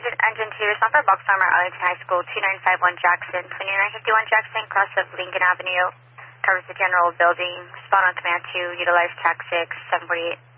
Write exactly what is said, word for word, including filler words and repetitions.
Sergeant Engine two, respond for box armor, Arlington High School, two nine five one Jackson, twenty-nine fifty-one Jackson, cross of Lincoln Avenue, covers the general building. Respond on command two, utilize tac six, seven forty-eight.